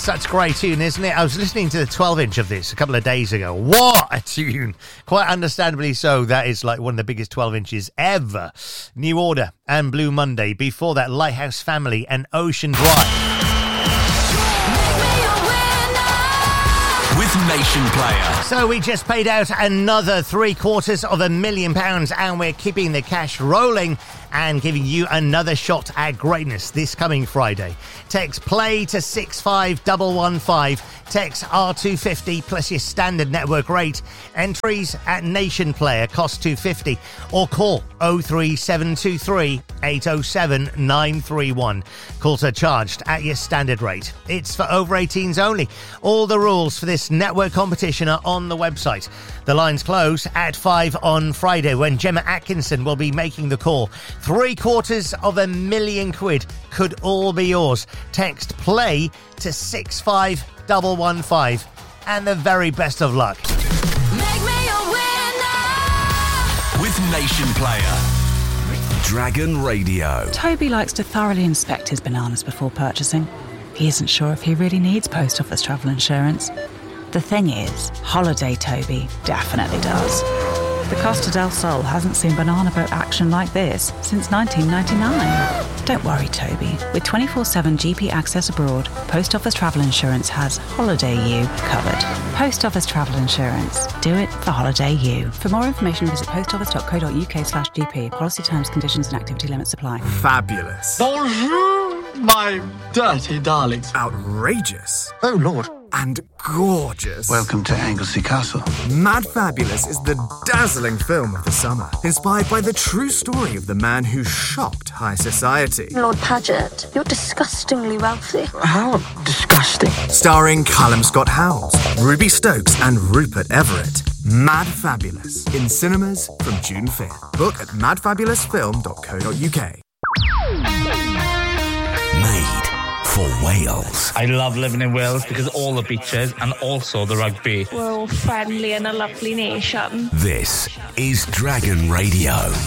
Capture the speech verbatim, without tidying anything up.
such a great tune, isn't it? I was listening to the twelve inch of this a couple of days ago. What a tune. Quite understandably so. That is like one of the biggest twelve inches ever. New Order and Blue Monday. Before that, Lighthouse Family and Ocean Drive. With Nation Player. So we just paid out another three quarters of a million pounds and we're keeping the cash rolling and giving you another shot at greatness this coming Friday. Text play to six five one one five. Text R two fifty plus your standard network rate. Entries at Nation Player cost two fifty or call oh three seven two three eight oh seven nine three one. Calls are charged at your standard rate. It's for over eighteens only. All the rules for this network competition are on the website. The lines close at five on Friday when Gemma Atkinson will be making the call. Three quarters of a million quid could all be yours. Text play to six five one one five and the very best of luck. Make me a winner with Nation Player. Dragon Radio. Toby likes to thoroughly inspect his bananas before purchasing. He isn't sure if he really needs post office travel insurance. The thing is, Holiday Toby definitely does. The Costa del Sol hasn't seen banana boat action like this since nineteen ninety-nine. Don't worry, Toby. With twenty-four seven G P access abroad, Post Office Travel Insurance has Holiday U covered. Post Office Travel Insurance. Do it for Holiday U. For more information, visit postoffice.co.uk slash GP. Policy terms, conditions and activity limits apply. Fabulous. Bonjour, my dirty darlings. Outrageous. Oh, Lord. And gorgeous. Welcome to Anglesey Castle. Mad Fabulous is the dazzling film of the summer, inspired by the true story of the man who shocked high society. Lord Paget, you're disgustingly wealthy. How disgusting. Starring Callum Scott Howells, Ruby Stokes and Rupert Everett. Mad Fabulous, in cinemas from June fifth. Book at mad fabulous film dot co dot uk. Made for Wales. I love living in Wales because of all the beaches and also the rugby. We're all friendly and a lovely nation. This is Dragon Radio.